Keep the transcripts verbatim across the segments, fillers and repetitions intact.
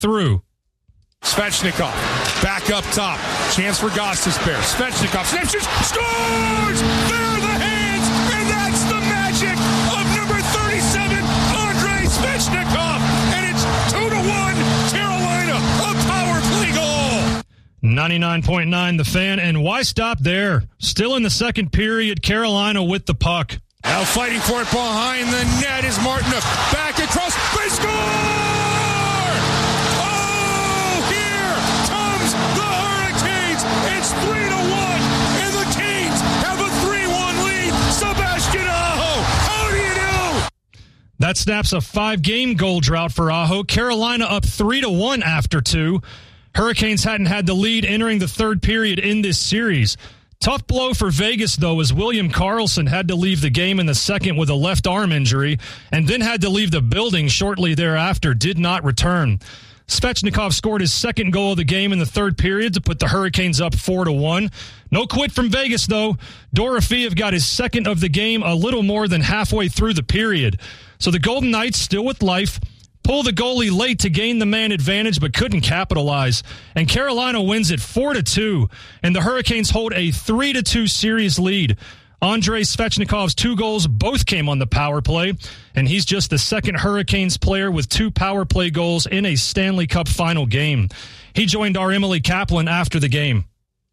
through. Svechnikov, back up top. Chance for Gostisbehere. Svechnikov, snaps, shoots, scores! There are the hands, and that's the magic of number thirty-seven, Andrei Svechnikov. And it's two to one, Carolina, a power play goal. ninety-nine point nine The Fan, and why stop there? Still in the second period, Carolina with the puck. Now fighting for it behind the net is Martinook. Back across, they score! It's three to one, and the Canes have a three one lead. Sebastian Aho, how do you do? That snaps a five-game goal drought for Aho. Carolina up three to one after two. Hurricanes hadn't had the lead entering the third period in this series. Tough blow for Vegas, though, as William Karlsson had to leave the game in the second with a left arm injury and then had to leave the building shortly thereafter, did not return. Svechnikov scored his second goal of the game in the third period to put the Hurricanes up four to one. No quit from Vegas, though. Dorofeev got his second of the game a little more than halfway through the period. So the Golden Knights, still with life, pull the goalie late to gain the man advantage but couldn't capitalize. And Carolina wins it four to two, and the Hurricanes hold a three to two series lead. Andrei Svechnikov's two goals both came on the power play, and he's just the second Hurricanes player with two power play goals in a Stanley Cup final game. He joined our Emily Kaplan after the game.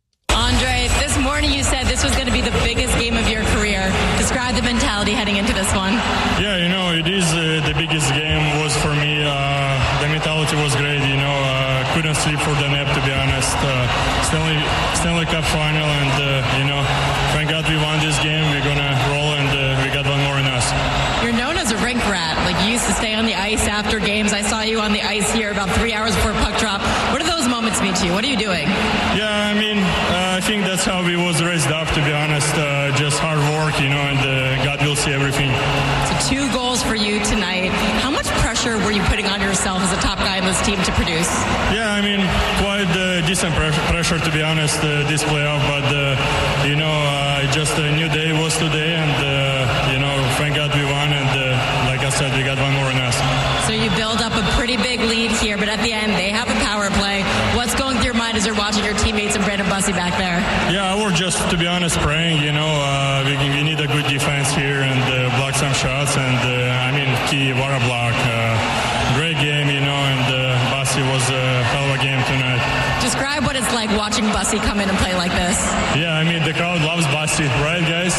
Andrei, this morning you said this was going to be the biggest game of your career. Describe the mentality heading into this one. Yeah, you know, it is uh, the biggest game was for me. Uh, the mentality was great, you know. Uh, couldn't sleep for the nap, to be honest. Uh, Stanley, Stanley Cup final, and, uh, you know, thank God we won this game. We're going to roll, and uh, we got one more in us. You're known as a rink rat. Like, you used to stay on the ice after games. I saw you on the ice here about three hours before puck drop. What do those moments mean to you? What are you doing? Yeah, I mean, uh, I think that's how we was raised up, to be honest. Uh, just hard work, you know, and uh, God will see everything. So two goals for you tonight. How much pressure were you putting on yourself as a top guy in this team to produce? Yeah, I mean, quite uh, decent pressure, to be honest, uh, this playoff. But, uh, you know, uh, just a new day was today, and, uh, you know, thank God we won. And, uh, like I said, we got one more in us. So you build up a pretty big lead here, but at the end, they have a power play. What's going through your mind as you're watching your teammates and Brandon Bussi back there? Yeah, we're just, to be honest, praying, you know, uh, we, we need a good defense here and uh, block some shots. And, uh, I mean, key, what a block. Uh, great game, you know, and uh, Bussi was a hell of a game tonight. Describe what it's like watching Bussi come in and play like this. Yeah, I mean, the crowd loves Bussi, right, guys?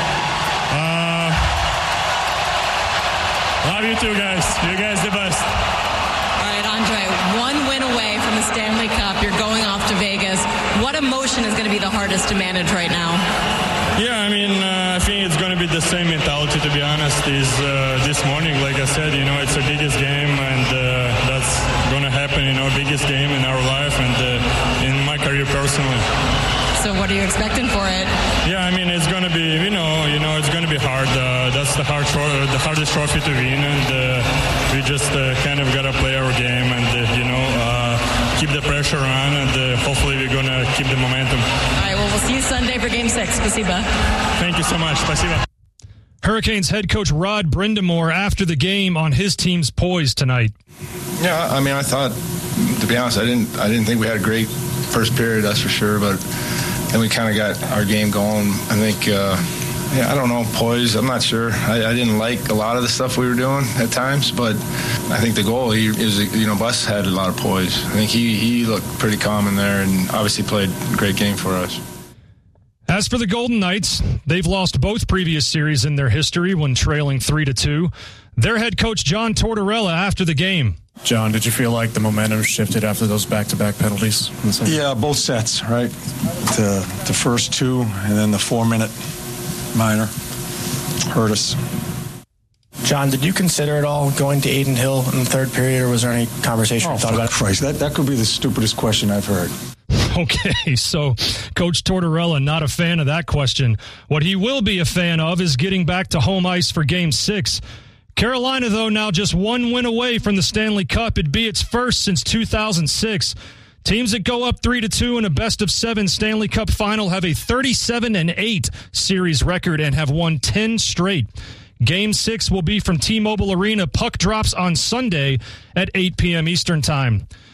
Uh, love you too, guys. You guys the best. All right, Andrei, one win away from the Stanley Cup. You're going off to Vegas. What emotion is going to be the hardest to manage right now? Yeah, I mean, uh, I think it's going to be the same mentality, to be honest, is uh, this morning. Like I said, you know, it's the biggest game, and uh, that's going to happen, you know, biggest game in our life and uh, in my career personally. So what are you expecting for it? Yeah, I mean, it's going to be, you know, you know, it's going to be hard. Uh, that's the hard, tro- the hardest trophy to win, and uh, we just uh, kind of got to play our game and, uh, you know, uh, keep the pressure on, and uh, hopefully we're going to keep the momentum. All right, well, we'll see you Sunday for Game six. Spasiba. Thank you so much. Spasiba. Hurricanes head coach Rod Brindamore after the game on his team's poise tonight. Yeah, I mean, I thought, to be honest, I didn't, I didn't think we had a great first period, that's for sure, but then we kind of got our game going. I think, uh, yeah, I don't know, poise, I'm not sure. I, I didn't like a lot of the stuff we were doing at times, but I think the goal, he is, you know, Bus had a lot of poise. I think he, he looked pretty calm in there and obviously played a great game for us. As for the Golden Knights, they've lost both previous series in their history when trailing three to two. Their head coach, John Tortorella, after the game. John, did you feel like the momentum shifted after those back-to-back penalties? Yeah, both sets, right? The, the first two and then the four-minute minor hurt us. John, did you consider at all going to Adin Hill in the third period, or was there any conversation oh, you thought about it? Christ, that, that could be the stupidest question I've heard. Okay, so Coach Tortorella not a fan of that question. What he will be a fan of is getting back to home ice for Game six. Carolina, though, now just one win away from the Stanley Cup. It'd be its first since two thousand six. Teams that go up three to two in a best-of-seven Stanley Cup final have a thirty-seven and eight series record and have won ten straight. Game six will be from T-Mobile Arena. Puck drops on Sunday at eight p.m. Eastern Time.